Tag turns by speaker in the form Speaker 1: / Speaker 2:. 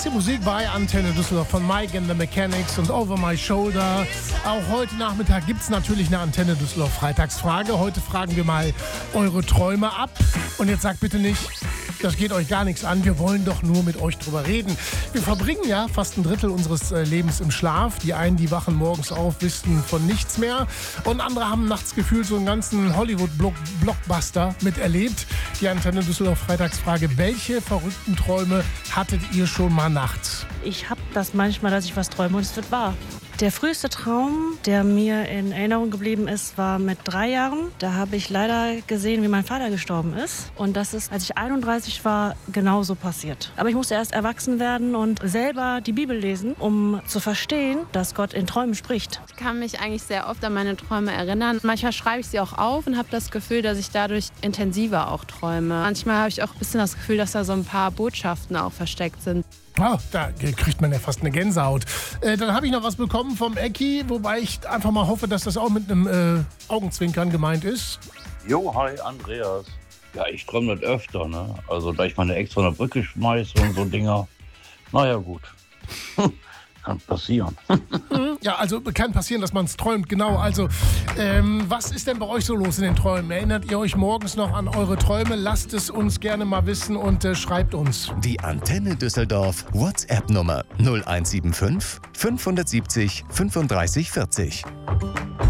Speaker 1: Das hier Musik bei Antenne Düsseldorf von Mike and the Mechanics und Over My Shoulder. Auch heute Nachmittag gibt es natürlich eine Antenne Düsseldorf Freitagsfrage. Heute fragen wir mal eure Träume ab. Und jetzt sagt bitte nicht, das geht euch gar nichts an. Wir wollen doch nur mit euch drüber reden. Wir verbringen ja fast ein Drittel unseres Lebens im Schlaf. Die einen, die wachen morgens auf, wissen von nichts mehr. Und andere haben nachts gefühlt so einen ganzen Hollywood-Blockbuster miterlebt. Die Antenne Düsseldorf Freitagsfrage. Welche verrückten Träume hattet ihr schon mal nachts?
Speaker 2: Ich habe das manchmal, dass ich was träume und es wird wahr. Der früheste Traum, der mir in Erinnerung geblieben ist, war mit 3 Jahren. Da habe ich leider gesehen, wie mein Vater gestorben ist. Und das ist, als ich 31 war, genauso passiert. Aber ich musste erst erwachsen werden und selber die Bibel lesen, um zu verstehen, dass Gott in Träumen spricht.
Speaker 3: Ich kann mich eigentlich sehr oft an meine Träume erinnern. Manchmal schreibe ich sie auch auf und habe das Gefühl, dass ich dadurch intensiver auch träume. Manchmal habe ich auch ein bisschen das Gefühl, dass da so ein paar Botschaften auch versteckt sind.
Speaker 1: Oh, da kriegt man ja fast eine Gänsehaut. Dann habe ich noch was bekommen vom Ecki, wobei ich einfach mal hoffe, dass das auch mit einem Augenzwinkern gemeint ist.
Speaker 4: Jo, hi, Andreas. Ja, ich träume das öfter, ne? Also, da ich meine Ex von der Brücke schmeiße und so Dinger. Naja, gut. Kann passieren.
Speaker 1: Ja, also kann passieren, dass man es träumt, genau. Also, was ist denn bei euch so los in den Träumen? Erinnert ihr euch morgens noch an eure Träume? Lasst es uns gerne mal wissen und schreibt uns.
Speaker 5: Die Antenne Düsseldorf WhatsApp-Nummer 0175 570 35 40.